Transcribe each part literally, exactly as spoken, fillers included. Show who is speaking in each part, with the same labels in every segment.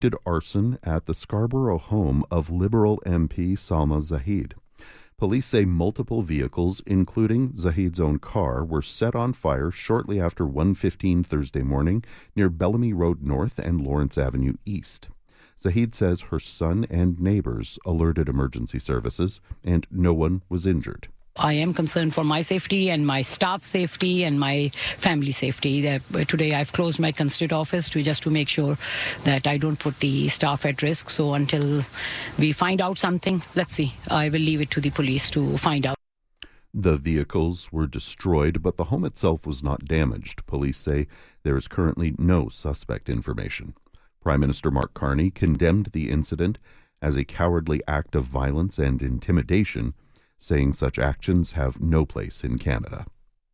Speaker 1: suspected arson at the Scarborough home of Liberal M P Salma Zahid. Police say multiple vehicles, including Zahid's own car, were set on fire shortly after one fifteen Thursday morning near Bellamy Road North and Lawrence Avenue East. Zahid says her son and neighbors alerted emergency services and no one was injured.
Speaker 2: I am concerned for my safety and my staff's safety and my family safety. Today I've closed my constituent office to just to make sure that I don't put the staff at risk. So until we find out something, let's see. I will leave it to the police to find out.
Speaker 1: The vehicles were destroyed, but the home itself was not damaged. Police say there is currently no suspect information. Prime Minister Mark Carney condemned the incident as a cowardly act of violence and intimidation, saying such actions have no place in Canada.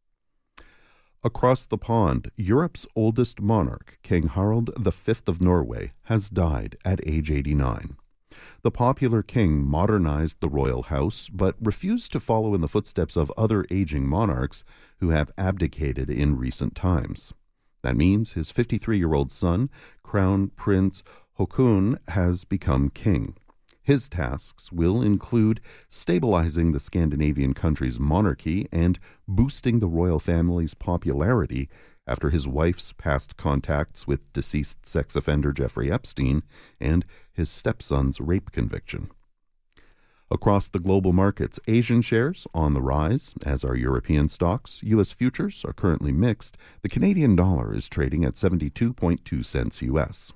Speaker 1: Across the pond, Europe's oldest monarch, King Harald the Fifth of Norway, has died at age eighty-nine. The popular king modernized the royal house, but refused to follow in the footsteps of other aging monarchs who have abdicated in recent times. That means his fifty-three-year-old son, Crown Prince Haakon, has become king. His tasks will include stabilizing the Scandinavian country's monarchy and boosting the royal family's popularity after his wife's past contacts with deceased sex offender Jeffrey Epstein and his stepson's rape conviction. Across the global markets, Asian shares on the rise, as are European stocks. U S futures are currently mixed. The Canadian dollar is trading at seventy-two point two cents U S.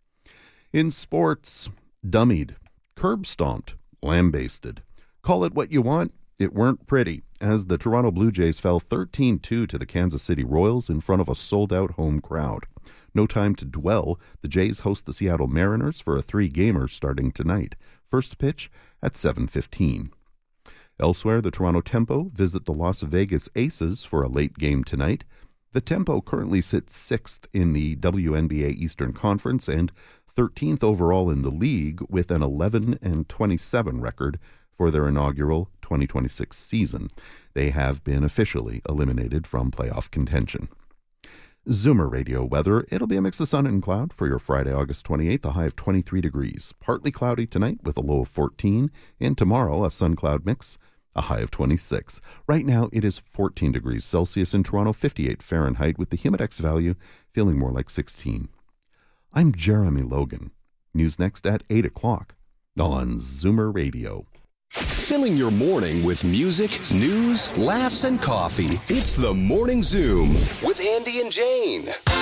Speaker 1: In sports, dummied, curb-stomped, lambasted. Call it what you want, it weren't pretty, as the Toronto Blue Jays fell thirteen two to the Kansas City Royals in front of a sold-out home crowd. No time to dwell, the Jays host the Seattle Mariners for a three-gamer starting tonight. First pitch at seven fifteen. Elsewhere, the Toronto Tempo visit the Las Vegas Aces for a late game tonight. The Tempo currently sits sixth in the W N B A Eastern Conference and thirteenth overall in the league with an eleven and twenty-seven record for their inaugural twenty twenty-six season. They have been officially eliminated from playoff contention. Zoomer Radio weather. It'll be a mix of sun and cloud for your Friday, August twenty-eighth, a high of twenty-three degrees. Partly cloudy tonight with a low of fourteen, and tomorrow a sun-cloud mix, a high of twenty-six. Right now it is fourteen degrees Celsius in Toronto, fifty-eight Fahrenheit, with the Humidex value feeling more like sixteen. I'm Jeremy Logan. News next at eight o'clock on Zoomer Radio.
Speaker 3: Filling your morning with music, news, laughs, and coffee. It's the Morning Zoom with Andy and Jane.